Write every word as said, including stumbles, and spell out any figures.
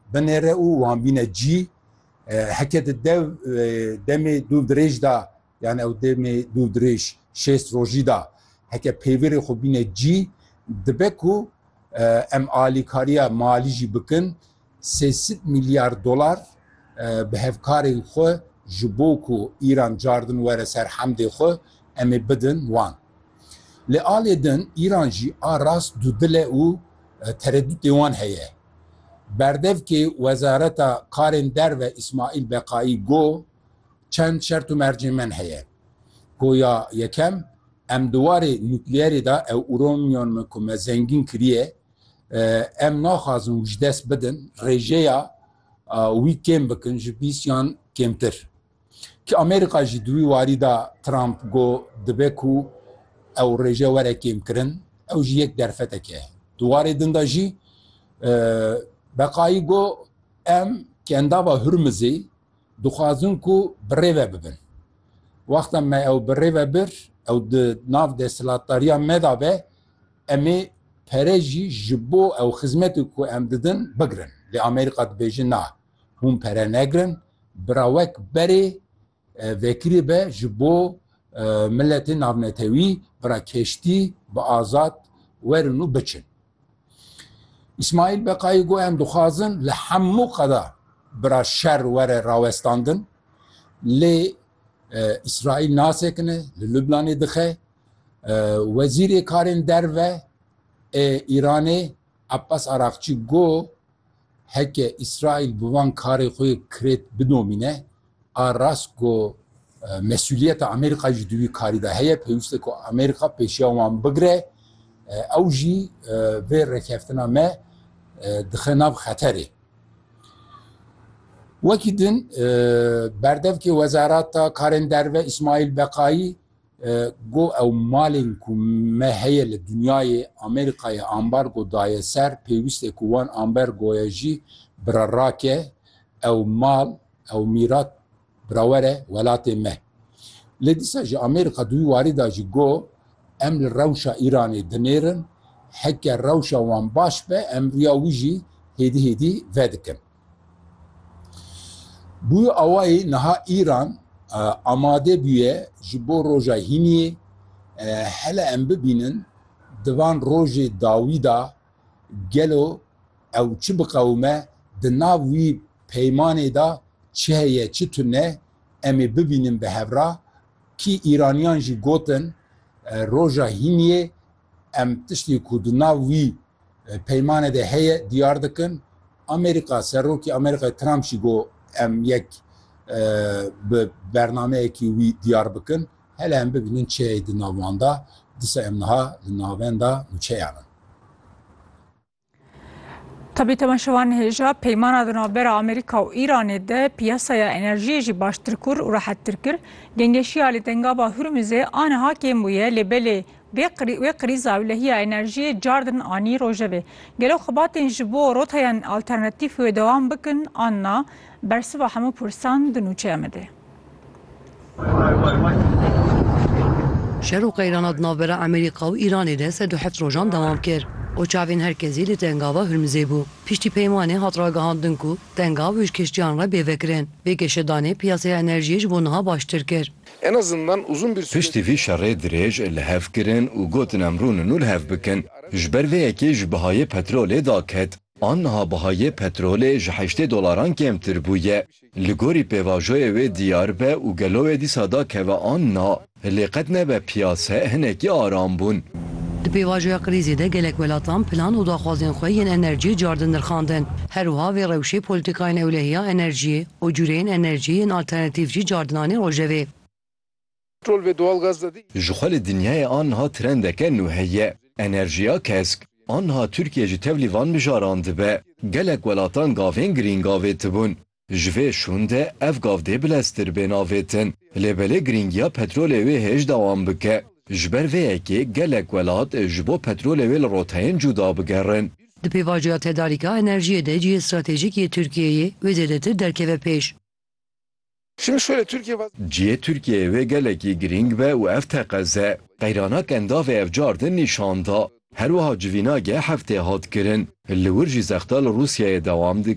binêre û wan bîne cî heke di dev demê dû dirêj da yani ew demê dû dirêj şêst rojî da heke pêvêrê xwe bîne cî dibe ku em alîkariya malî jî bikin sê sed milyar dolar bi hevkarên xwe ji bo ku îran cardin were ser hemdê xwe em ê bidin wan. Lê alê din îran jî a rast dûdile û tereddûtê wan heye. Berdevkê Wezareta Karên Derve İsmaîl Beqayî got çend şert û mercêmen heye. Goya yekem em diwarê nukleerê da ew uranyum me ku me zengîn kiriye em naxwazin ji dest bidin rêjeya wî kêm bikin ji bîst yan kêmtir. Ki Amerîka jî di wî warî da Trump got dibe ku ew rêje were kêmkirin ew jî yek derfetek e. Diwarê din da jî Beqayî got em kendava Hürmüzê dixwazin ku birêve bibin. Wexta me ew birêve bir ew di nav desthilatdariya me da be em ê pere jî ji bo ew xizmetê ku em didin bigirin. Lê Amerîka dibêje na hûn pere negirin bira wek berê vekirî be ji bo milletê navnetewî bira keştî bi azad werin û biçin. İsmaîl Beqayî got em dixwazin li hemû qeda bira şer were rawestandin lê İsraîl nasekine li Lübnanê dixe Wezîrê Karên Derve ê Îranê Abbas Araqçî got heke İsraîl bi van karê xwe kirêt bidomîne a rast got mesuliyeta Amerîka jî di wî karî de heye pêwîst e ku Amerîka pêşiya wan bigire ew jî vê rêkeftina me dixe nav xeterê. Wekî din berdevkê Wezareta Karên Derve İsmaîl Beqayî got ew malên ku me heye li dunyayê Amerîkayê ambargo daye ser pêwîst e ku wan ambargoya jî bira rake ew mal ew mîrat bira were welatê me. Lê dîsa jî Amerîka di wî warî da jî got em li rewşa Îranê dinêrin heke rewşa wan baş be em riya wî jî hêdî hêdî vedikin. Bûyî awayî niha Îran amade bûye ji bo roja hîniyê hele em bibînin di van rojê dawî da gelo ew çi biqewime di nav wî peymanê da çi heye çi tune em ê bibînin bi hevra ki Îraniyan jî gotin roja hîniyê em tiştê ku di nav wî peymanê de heye diyar dikin. Amerîka serokê Amerîkayê Trump jî got em yek bi bernameyekî wî diyar bikin hele em bibînin çi heye di nav wan da dîsa em niha li navên da çêyan in. Tabii temaşevan hêja peymana di navbera Amerîka û Îranê de piyasaya enerjiyê jî baştir kir û rehettir kir. Gengeşiya li dengava Hürmüzê aniha kêm bûye lê belê wê krîza ewlehiya enerjiyê cardin anî rojevê. Gelo xebatên ji bo rotayan alternatîf wê dewam bikin anna bersiva hemû pirsan di nûçe Amedê. Şer û qeyrana di navbera Amerîka û Îranê de sed û heft rojan dewam kir. O çavên herkesî li dengava Hürmüzê bû. Piştî peymanê hat ragihandin ku dengav hûşkeştiyan re bêvekirin. Vê geşedanê piyasaya enerjiyê ji bo niha baştir kir. En azından uzun bir süre... Piştî vî şerê dirêj li hev kirin û gotin em rûnin û li hev bikin. Ji ber vê yekê ji bihayê petrolê daket. An niha bihayê petrolê ji heştê dolaran kêmtir bûye. Li gorî pêvajoyê wê diyar be û gelo wê dîsa dakeve an na lê qet nebe piyase hinekî aram bûn. Di pêvajoya krîzê de gelek welatan plan û daxwazên xwe yên enerjiyê cardin nirxandin. Her wiha vê rewşê polîtîkayên ewlehiya enerjiyê û cûreyên enerjiyê yên alternatîv jî cardinanê rojevê. Petrol ve doğalgaz da değil. Ji xwe li dinyayê an niha trendeke nû heye. Enerjiya kesk. An niha Tirkiye ji tevlî van mijaran dibe. Gelek welatan gavên girîngavê tibûn. Ji vê şûn de ev gav dê bileztir bê navêtin. Lê belê girîngiya petrolê wê hêj dewam bike. Ji ber vê yekê gelek welat ji bo petrolê wê li rotayên cuda bigerin. Di pêvajoya tedarîka enerjiyê de cihê stratejîk yê Tirkiyeyê wê zêdetir derkeve pêş. Şimdi şöyle Türkiye Cihê Tirkiyeyê wê gelekî girîng be û ev teqeze. Qeyranak endavê ev cardin nîşan da. Her wiha civînageh heftê hat kirin. Li wir jî zexta li Rûsyayê dewam dike.